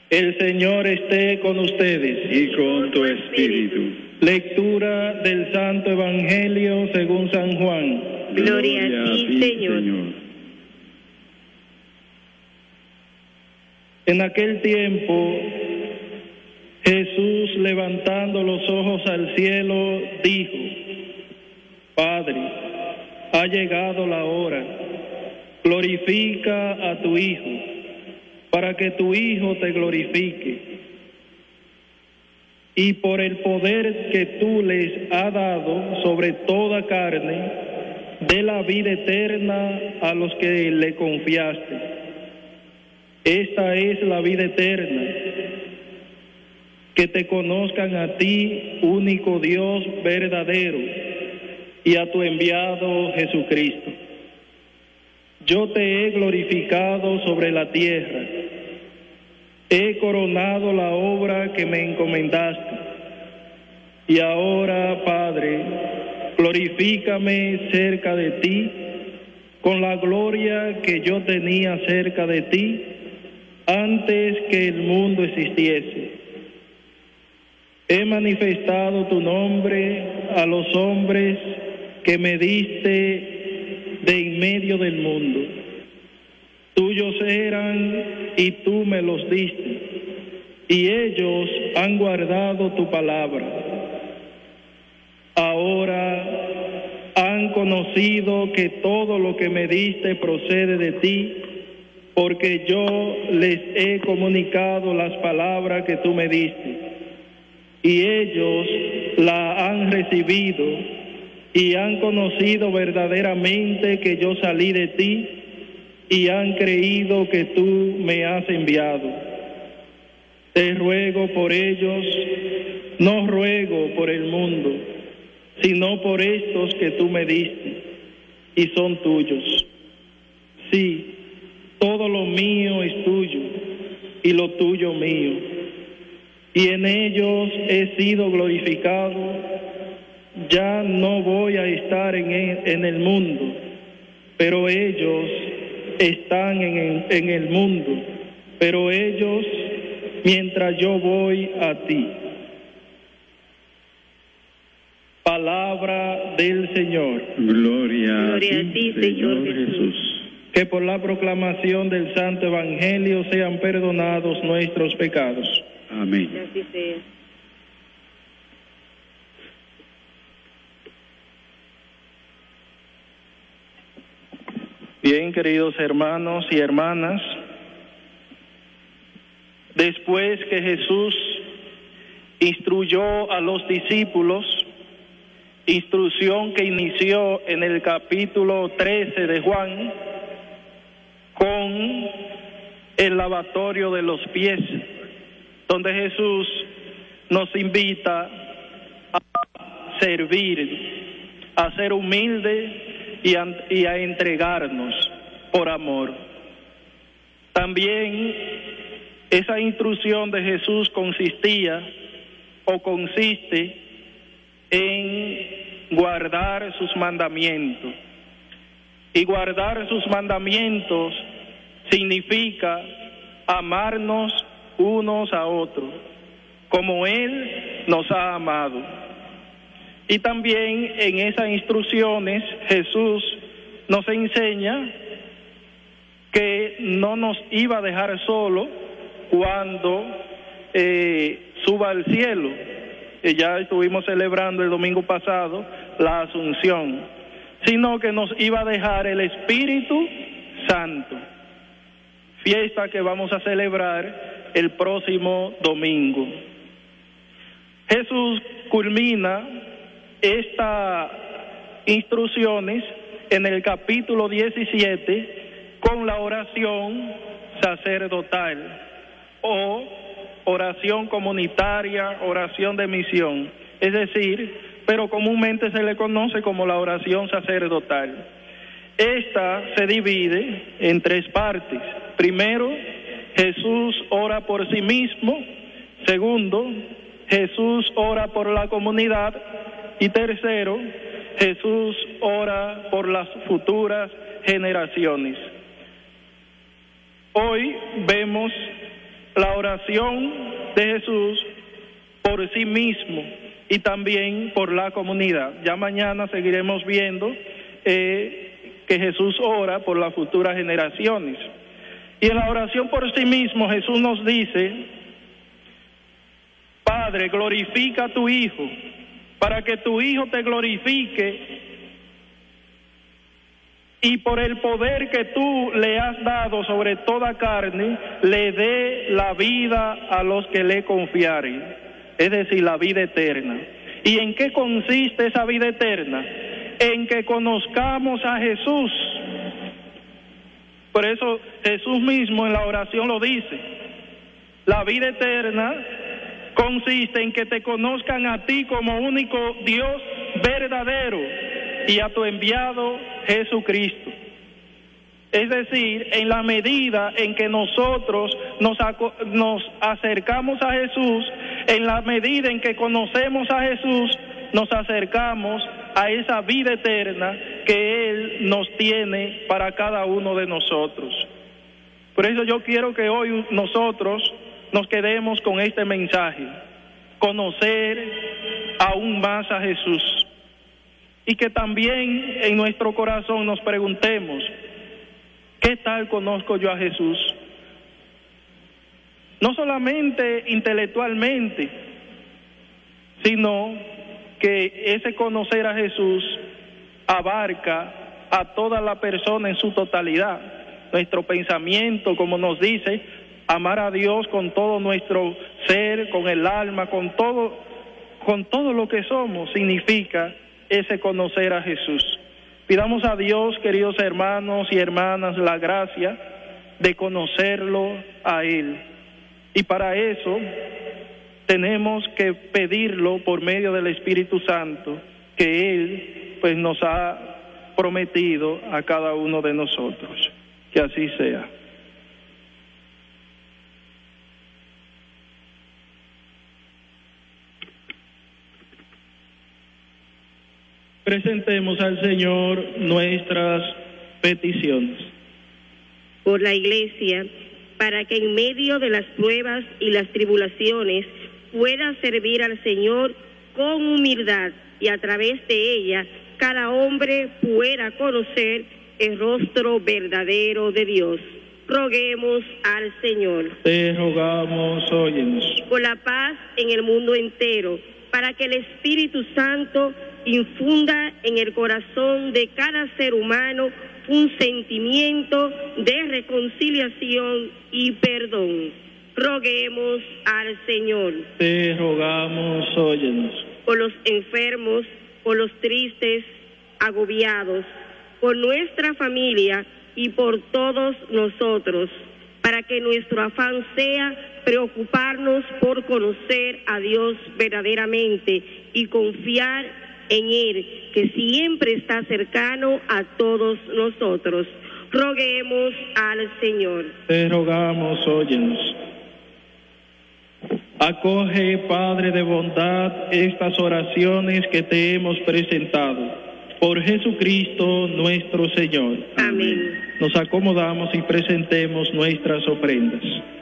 El Señor esté con ustedes. Y con tu espíritu. Lectura del Santo Evangelio según San Juan. Gloria a ti, Señor. En aquel tiempo, Jesús, levantando los ojos al cielo, dijo: Padre, ha llegado la hora. Glorifica a tu Hijo, para que tu Hijo te glorifique. Y por el poder que tú les has dado sobre toda carne, dé la vida eterna a los que le confiaste. Esta es la vida eterna, que te conozcan a ti, único Dios verdadero, y a tu enviado Jesucristo. Yo te he glorificado sobre la tierra, he coronado la obra que me encomendaste. Y ahora, Padre, glorifícame cerca de ti, con la gloria que yo tenía cerca de ti, antes que el mundo existiese. He manifestado tu nombre a los hombres que me diste de en medio del mundo. Tuyos eran y tú me los diste, y ellos han guardado tu palabra. Ahora han conocido que todo lo que me diste procede de ti, porque yo les he comunicado las palabras que tú me diste, y ellos la han recibido y han conocido verdaderamente que yo salí de ti, y han creído que tú me has enviado. Te ruego por ellos, no ruego por el mundo, sino por estos que tú me diste, y son tuyos. Sí, todo lo mío es tuyo, y lo tuyo mío. Y en ellos he sido glorificado. Ya no voy a estar en el mundo, pero ellos están en el mundo, pero ellos mientras yo voy a ti. Palabra del Señor. Gloria a ti, Señor Jesús. Que por la proclamación del Santo Evangelio sean perdonados nuestros pecados. Amén. Así sea. Bien, queridos hermanos y hermanas, después que Jesús instruyó a los discípulos, instrucción que inició en el capítulo 13 de Juan, con el lavatorio de los pies, donde Jesús nos invita a servir, a ser humildes y a entregarnos por amor. También esa instrucción de Jesús consiste en guardar sus mandamientos. Y guardar sus mandamientos significa amarnos unos a otros, como Él nos ha amado. Y también en esas instrucciones Jesús nos enseña que no nos iba a dejar solo cuando suba al cielo. Ya estuvimos celebrando el domingo pasado la Asunción, sino que nos iba a dejar el Espíritu Santo, fiesta que vamos a celebrar el próximo domingo. Jesús culmina estas instrucciones en el capítulo 17 con la oración sacerdotal o oración comunitaria, oración de misión, es decir, pero comúnmente se le conoce como la oración sacerdotal. Esta se divide en tres partes. Primero, Jesús ora por sí mismo. Segundo, Jesús ora por la comunidad. Y tercero, Jesús ora por las futuras generaciones. Hoy vemos la oración de Jesús por sí mismo y también por la comunidad. Ya mañana seguiremos viendo que Jesús ora por las futuras generaciones. Y en la oración por sí mismo Jesús nos dice: Padre, glorifica a tu Hijo, para que tu Hijo te glorifique y por el poder que tú le has dado sobre toda carne, le dé la vida a los que le confiaren, es decir, la vida eterna. ¿Y en qué consiste esa vida eterna? En que conozcamos a Jesús. Por eso Jesús mismo en la oración lo dice: la vida eterna consiste en que te conozcan a ti como único Dios verdadero y a tu enviado Jesucristo. Es decir, en la medida en que nosotros nos acercamos a Jesús, en la medida en que conocemos a Jesús, nos acercamos a esa vida eterna que Él nos tiene para cada uno de nosotros. Por eso yo quiero que hoy nosotros nos quedemos con este mensaje: conocer aún más a Jesús. Y que también en nuestro corazón nos preguntemos: ¿qué tal conozco yo a Jesús? No solamente intelectualmente, sino que ese conocer a Jesús abarca a toda la persona en su totalidad. Nuestro pensamiento, como nos dice, amar a Dios con todo nuestro ser, con el alma, con todo lo que somos, significa ese conocer a Jesús. Pidamos a Dios, queridos hermanos y hermanas, la gracia de conocerlo a Él. Y para eso tenemos que pedirlo por medio del Espíritu Santo, que Él pues nos ha prometido a cada uno de nosotros. Que así sea. Presentemos al Señor nuestras peticiones. Por la Iglesia, para que en medio de las pruebas y las tribulaciones pueda servir al Señor con humildad y a través de ella cada hombre pueda conocer el rostro verdadero de Dios. Roguemos al Señor. Te rogamos, óyenos. Por la paz en el mundo entero, para que el Espíritu Santo infunda en el corazón de cada ser humano un sentimiento de reconciliación y perdón. Roguemos al Señor. Te rogamos, óyenos. Por los enfermos, por los tristes, agobiados, por nuestra familia y por todos nosotros, para que nuestro afán sea preocuparnos por conocer a Dios verdaderamente y confiar en Él, que siempre está cercano a todos nosotros. Roguemos al Señor. Te rogamos, óyenos. Acoge, Padre de bondad, estas oraciones que te hemos presentado. Por Jesucristo nuestro Señor. Amén. Nos acomodamos y presentemos nuestras ofrendas.